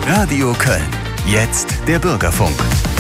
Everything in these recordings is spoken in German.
Radio Köln. Jetzt der Bürgerfunk.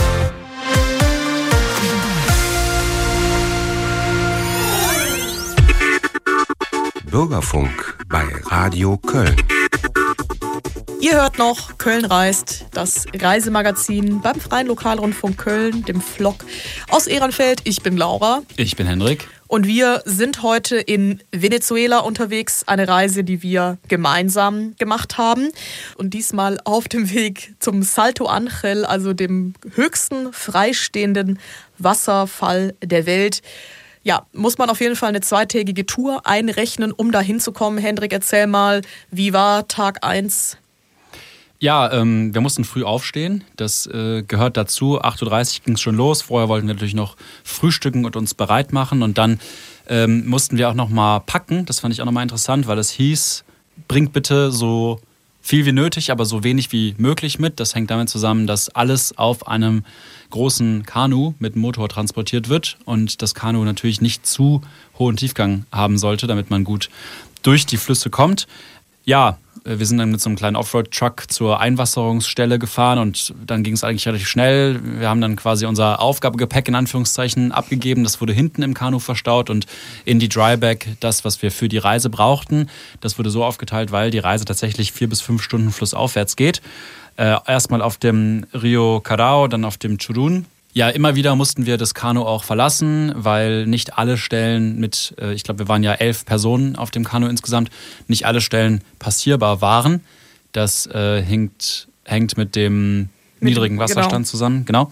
Bürgerfunk bei Radio Köln. Ihr hört noch Köln reist, das Reisemagazin beim Freien Lokalrundfunk Köln, dem Vlog aus Ehrenfeld. Ich bin Laura. Ich bin Henrik. Und wir sind heute in Venezuela unterwegs. Eine Reise, die wir gemeinsam gemacht haben. Und diesmal auf dem Weg zum Salto Ángel, also dem höchsten freistehenden Wasserfall der Welt. Ja, muss man auf jeden Fall eine zweitägige Tour einrechnen, um da hinzukommen. Hendrik, erzähl mal, wie war Tag 1? Ja, wir mussten früh aufstehen. Das gehört dazu. 8.30 Uhr ging es schon los. Vorher wollten wir natürlich noch frühstücken und uns bereit machen. Und dann mussten wir auch noch mal packen. Das fand ich auch noch mal interessant, weil es hieß, bringt bitte so viel wie nötig, aber so wenig wie möglich mit. Das hängt damit zusammen, dass alles auf einem großen Kanu mit Motor transportiert wird und das Kanu natürlich nicht zu hohen Tiefgang haben sollte, damit man gut durch die Flüsse kommt. Ja, wir sind dann mit so einem kleinen Offroad-Truck zur Einwasserungsstelle gefahren und dann ging es eigentlich relativ schnell. Wir haben dann quasi unser Aufgabegepäck in Anführungszeichen abgegeben. Das wurde hinten im Kanu verstaut und in die Drybag, das, was wir für die Reise brauchten. Das wurde so aufgeteilt, weil die Reise tatsächlich 4 bis 5 Stunden flussaufwärts geht. Erstmal auf dem Rio Carao, dann auf dem Churun. Ja, immer wieder mussten wir das Kanu auch verlassen, weil nicht alle Stellen mit, ich glaube, wir waren ja 11 Personen auf dem Kanu insgesamt, nicht alle Stellen passierbar waren. Das hängt mit dem niedrigen Wasserstand zusammen, genau.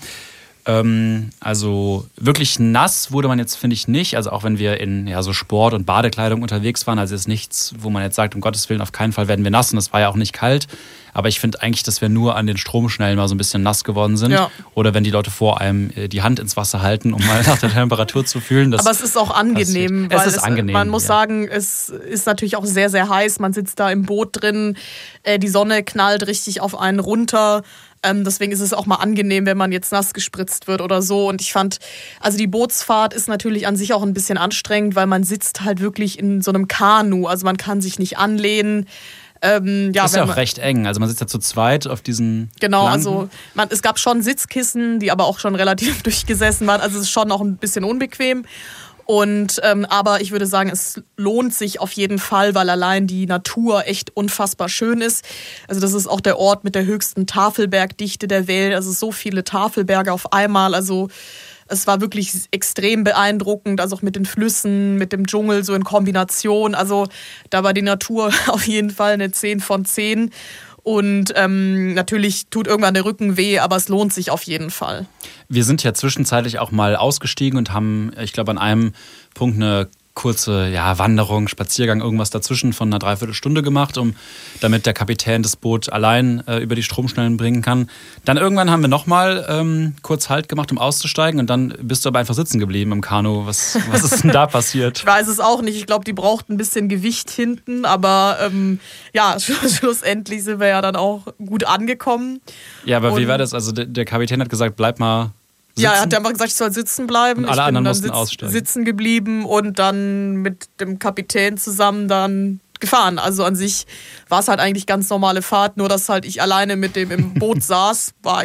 Also wirklich nass wurde man jetzt, finde ich, nicht. Also auch wenn wir in so Sport- und Badekleidung unterwegs waren, also ist nichts, wo man jetzt sagt, um Gottes Willen, auf keinen Fall werden wir nass. Und es war ja auch nicht kalt. Aber ich finde eigentlich, dass wir nur an den Stromschnellen mal so ein bisschen nass geworden sind. Ja. Oder wenn die Leute vor einem die Hand ins Wasser halten, um mal nach der Temperatur zu fühlen. Aber es ist auch angenehm. Es ist angenehm. Man muss sagen, es ist natürlich auch sehr, sehr heiß. Man sitzt da im Boot drin. Die Sonne knallt richtig auf einen runter. Deswegen ist es auch mal angenehm, wenn man jetzt nass gespritzt wird oder so. Und ich fand, also die Bootsfahrt ist natürlich an sich auch ein bisschen anstrengend, weil man sitzt halt wirklich in so einem Kanu. Also man kann sich nicht anlehnen. Das ist ja auch recht eng. Also man sitzt ja zu zweit auf diesen Genau, Planken. also es gab schon Sitzkissen, die aber auch schon relativ durchgesessen waren. Also es ist schon auch ein bisschen unbequem. Und aber ich würde sagen, es lohnt sich auf jeden Fall, weil allein die Natur echt unfassbar schön ist. Also das ist auch der Ort mit der höchsten Tafelbergdichte der Welt. Also so viele Tafelberge auf einmal. Also es war wirklich extrem beeindruckend, also auch mit den Flüssen, mit dem Dschungel so in Kombination. Also da war die Natur auf jeden Fall eine 10 von 10. Und natürlich tut irgendwann der Rücken weh, aber es lohnt sich auf jeden Fall. Wir sind ja zwischenzeitlich auch mal ausgestiegen und haben, ich glaube, an einem Punkt eine kurze Wanderung, Spaziergang, irgendwas dazwischen von einer Dreiviertelstunde gemacht, damit der Kapitän das Boot allein über die Stromschnellen bringen kann. Dann irgendwann haben wir nochmal kurz Halt gemacht, um auszusteigen und dann bist du aber einfach sitzen geblieben im Kanu. Was ist denn da passiert? Ich weiß es auch nicht. Ich glaube, die braucht ein bisschen Gewicht hinten, aber schlussendlich sind wir ja dann auch gut angekommen. Ja, aber wie war das? Also der Kapitän hat gesagt, bleib mal sitzen. Ja, er hat einfach gesagt, ich soll sitzen bleiben. Und alle anderen mussten aussteigen. Sitzen geblieben und dann mit dem Kapitän zusammen dann gefahren. Also an sich war es halt eigentlich ganz normale Fahrt, nur dass halt ich alleine mit dem im Boot saß, war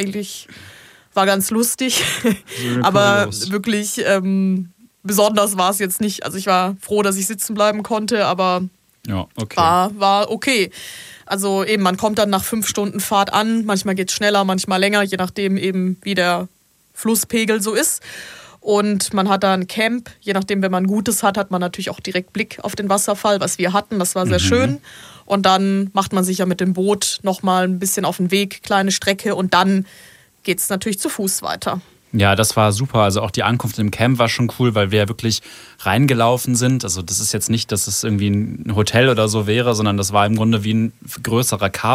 ganz lustig. Aber wirklich besonders war es jetzt nicht. Also ich war froh, dass ich sitzen bleiben konnte, aber ja, okay. war okay. Also eben, man kommt dann nach 5 Stunden Fahrt an. Manchmal geht es schneller, manchmal länger, je nachdem eben, wie der Flusspegel so ist. Und man hat da ein Camp. Je nachdem, wenn man Gutes hat man natürlich auch direkt Blick auf den Wasserfall, was wir hatten. Das war sehr schön. Und dann macht man sich ja mit dem Boot nochmal ein bisschen auf den Weg, kleine Strecke. Und dann geht es natürlich zu Fuß weiter. Ja, das war super. Also auch die Ankunft im Camp war schon cool, weil wir ja wirklich reingelaufen sind. Also das ist jetzt nicht, dass es irgendwie ein Hotel oder so wäre, sondern das war im Grunde wie ein größerer